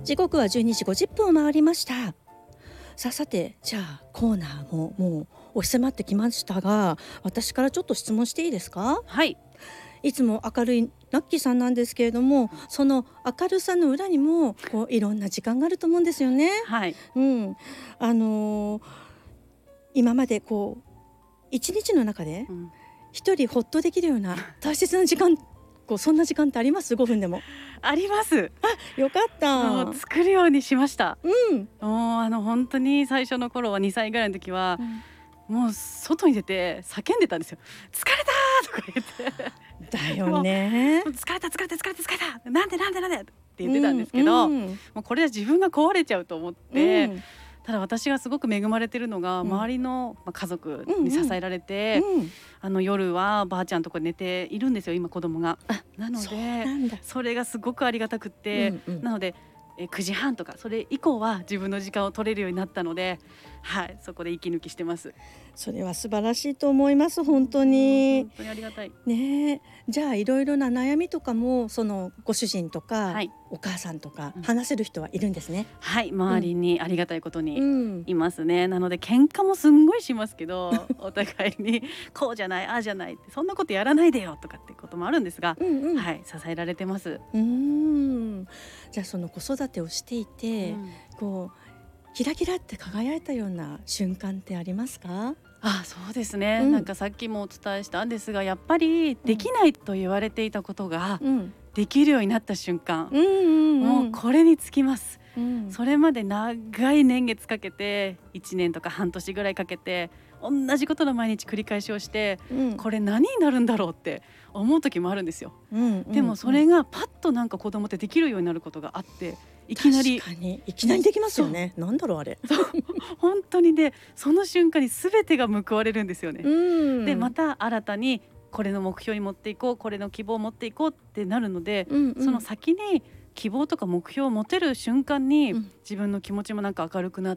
時刻は12時50分を回りました。さてじゃあコーナーももう押し迫ってきましたが、私からちょっと質問していいですか？ はい。 いつも明るいナッキーさんなんですけれども、その明るさの裏にもこういろんな時間があると思うんですよね。 はい。 うん、あのー今までこう一日の中でうん、 一人ほっとできるような大切な時間、こうそんな時間ってあります？5分でも。 あります。 よかった。 もう作るようにしました。 うん、 もう本当に最初の頃は2歳ぐらいの時は、もう外に出て叫んでたんですよ。疲れたとか言ってだよね。 もう疲れた疲れた疲れた疲れたなんでって言ってたんですけど、もうこれは自分が壊れちゃうと思って、ただ私がすごく恵まれてるのが、周りの家族に支えられて、夜はばあちゃんとこ寝ているんですよ、今子供が。なのでそれがすごくありがたくって、なので9時半とかそれ以降は自分の時間を取れるようになったので、はい、そこで息抜きしてます。 それは素晴らしいと思います。本当に。 本当にありがたい。 ねえ、じゃあいろいろな悩みとかもそのご主人とか、 はい、 お母さんとか話せる人はいるんですね。 はい、周りにありがたいことにいますね。なので喧嘩もすんごいしますけどお互いにこうじゃないああじゃないって、そんなことやらないでよとかってこともあるんですが、はい、支えられてます。 じゃあその子育てをしていて、こうキラキラって輝いたような瞬間ってありますか？ そうですね、なんかさっきもお伝えしたんですが、やっぱりできないと言われていたことができるようになった瞬間、もうこれにつきます。それまで長い年月かけて1年とか半年ぐらいかけて同じことの毎日繰り返しをして、これ何になるんだろうって思う時もあるんですよ。でもそれがパッとなんか子供ってできるようになることがあって、いきなりいきなりできますよね。なんだろうあれ。 本当にで、その瞬間に全てが報われるんですよね。でまた新たにこれの目標に持っていこう、これの希望を持っていこうってなるので、その先に希望とか目標を持てる瞬間に、自分の気持ちもなんか明るくなって、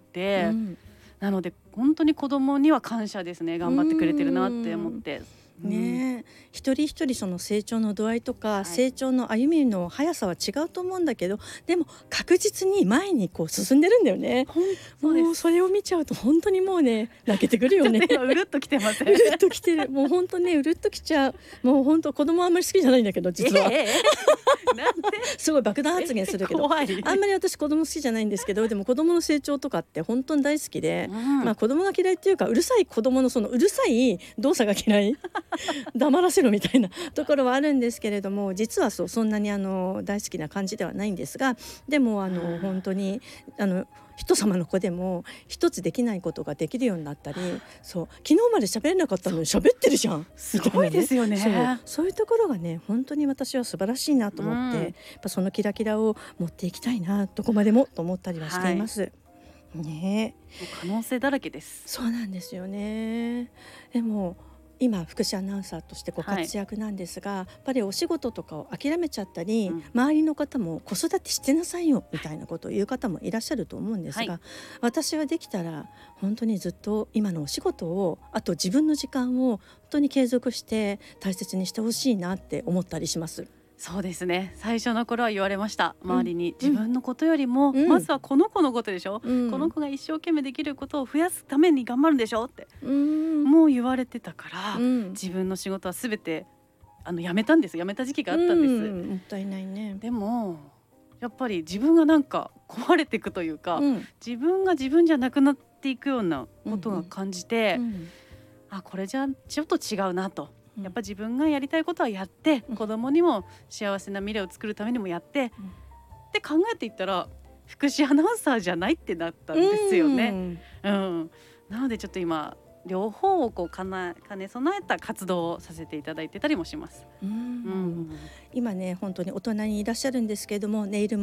なので本当に子供には感謝ですね。頑張ってくれてるなって思って。 ねえ、一人一人その成長の度合いとか、成長の歩みの速さは違うと思うんだけど、でも確実に前にこう進んでるんだよね。もうそれを見ちゃうと本当にもうね泣けてくるよね。 うるっときてますうるっときてる。もう本当ねうるっときちゃう。もう本当子供あんまり好きじゃないんだけど実は。 なんですごい爆弾発言するけど、あんまり私子供好きじゃないんですけど、でも子供の成長とかって本当に大好きで、子供が嫌いっていうか、うるさい子供のそのうるさい動作が嫌い黙らせろみたいなところはあるんですけれども、実はそんなに大好きな感じではないんですが、でも本当に人様の子でも一つできないことができるようになったり、昨日まで喋れなかったのに喋ってるじゃん、 すごいですよね。 そういうところがね本当に私は素晴らしいなと思って、やっぱそのキラキラを持っていきたいな、どこまでもと思ったりはしています。ね、 可能性だらけです。 そうなんですよね。でも今福祉アナウンサーとしてご活躍なんですが、やっぱりお仕事とかを諦めちゃったり、周りの方も子育てしてなさいよみたいなことを言う方もいらっしゃると思うんですが、私はできたら本当にずっと今のお仕事を、あと自分の時間を本当に継続して大切にしてほしいなって思ったりします。 そうですね、最初の頃は言われました。周りに、自分のことよりも、まずはこの子のことでしょ、この子が一生懸命できることを増やすために頑張るんでしょって、もう言われてたから、自分の仕事は全て辞めたんです。辞めた時期があったんです。 もったいないね。 でもやっぱり自分がなんか壊れていくというか、自分が自分じゃなくなっていくようなことが感じて、これじゃちょっと違うなと。やっぱ自分がやりたいことはやって、子供にも幸せな未来を作るためにもやって、って考えていったら福祉アナウンサーじゃないってなったんですよね。なのでちょっと今両方をこう兼ね備えた活動をさせていただいてたりもします。 今ね本当に大人にいらっしゃるんですけれども、ネイル